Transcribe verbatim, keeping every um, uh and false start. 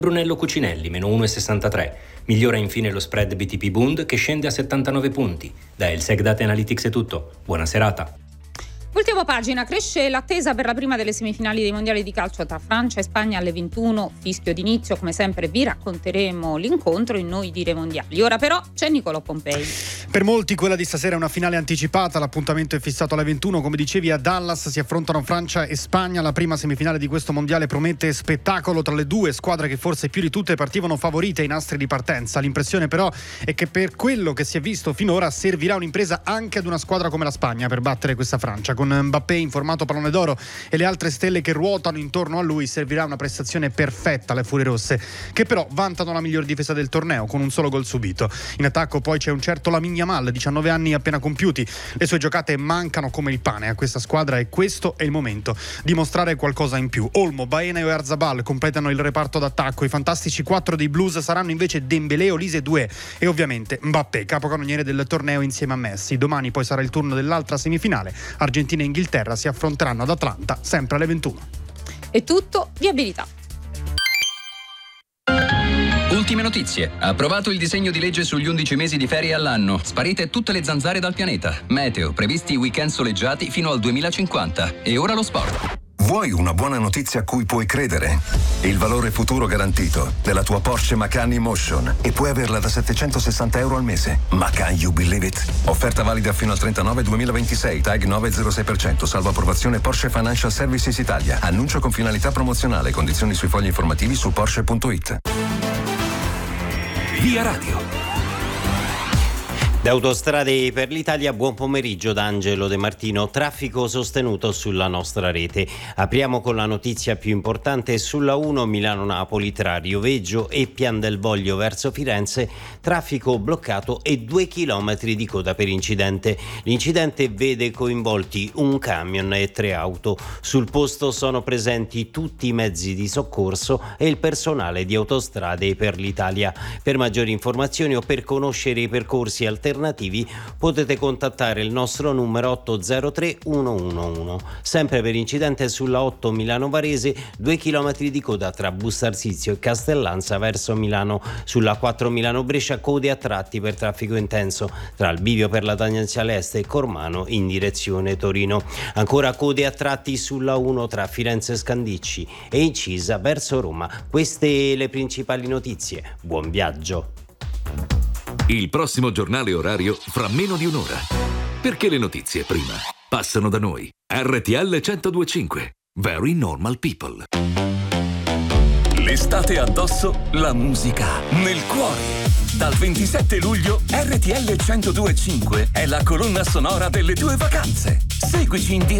Brunello Cucinelli, meno uno virgola sessantatré. Migliora infine lo spread B T P Bund che scende a settantanove punti. Da Elseg Data Analytics è tutto. Buona serata. Ultima pagina, cresce l'attesa per la prima delle semifinali dei mondiali di calcio tra Francia e Spagna alle ventuno, fischio d'inizio, come sempre vi racconteremo l'incontro in Noi Dire Mondiali. Ora però c'è Nicolò Pompei. Per molti quella di stasera è una finale anticipata, l'appuntamento è fissato alle ventuno, come dicevi a Dallas si affrontano Francia e Spagna, la prima semifinale di questo mondiale promette spettacolo tra le due squadre che forse più di tutte partivano favorite ai nastri di partenza. L'impressione però è che per quello che si è visto finora servirà un'impresa anche ad una squadra come la Spagna per battere questa Francia. Con Mbappé in formato pallone d'oro e le altre stelle che ruotano intorno a lui servirà una prestazione perfetta alle Furie Rosse, che però vantano la miglior difesa del torneo con un solo gol subito. In attacco poi c'è un certo Lamine Yamal, diciannove anni appena compiuti. Le sue giocate mancano come il pane a questa squadra e questo è il momento di mostrare qualcosa in più. Olmo, Baena e Oyarzabal completano il reparto d'attacco. I fantastici quattro dei Blues saranno invece Dembélé, Olise e Doué e ovviamente Mbappé, capocannoniere del torneo insieme a Messi. Domani poi sarà il turno dell'altra semifinale. Argentina e Inghilterra si affronteranno ad Atlanta sempre alle ventuno. È tutto, viabilità. Ultime notizie. Approvato il disegno di legge sugli undici mesi di ferie all'anno. Sparite tutte le zanzare dal pianeta. Meteo, previsti weekend soleggiati fino al duemilacinquanta. E ora lo sport. Vuoi una buona notizia a cui puoi credere? Il valore futuro garantito della tua Porsche Macan E-Motion e puoi averla da settecentosessanta euro al mese. Macan, you believe it? Offerta valida fino al trentanove duemilaventisei, tag nove virgola zero sei per cento, salvo approvazione Porsche Financial Services Italia. Annuncio con finalità promozionale, condizioni sui fogli informativi su Porsche punto it. Via Radio. Da Autostrade per l'Italia, buon pomeriggio da Angelo De Martino. Traffico sostenuto sulla nostra rete. Apriamo con la notizia più importante. Sulla uno Milano-Napoli tra Rioveggio e Pian del Voglio verso Firenze, traffico bloccato e due chilometri di coda per incidente. L'incidente vede coinvolti un camion e tre auto. Sul posto sono presenti tutti i mezzi di soccorso e il personale di Autostrade per l'Italia. Per maggiori informazioni o per conoscere i percorsi alternativi potete contattare il nostro numero otto zero tre uno uno uno. Sempre per incidente sulla otto Milano Varese, due chilometri di coda tra Bustarsizio e Castellanza verso Milano. Sulla quattro Milano Brescia, code a tratti per traffico intenso tra il bivio per la tangenziale est e Cormano in direzione Torino. Ancora code a tratti sulla uno tra Firenze e Scandicci e Incisa verso Roma. Queste le principali notizie. Buon viaggio. Il prossimo giornale orario fra meno di un'ora. Perché le notizie prima passano da noi. R T L centodue e cinque. Very Normal People. L'estate addosso, la musica nel cuore. Dal ventisette luglio R T L centodue e cinque è la colonna sonora delle tue vacanze. Seguici in diretta